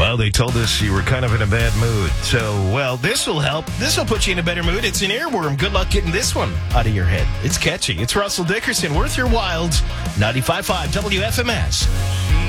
Well, they told us you were kind of in a bad mood. So, well, this will help. This will put you in a better mood. It's an earworm. Good luck getting this one out of your head. It's catchy. It's Russell Dickerson, Worth Your Wilds, 95.5 WFMS.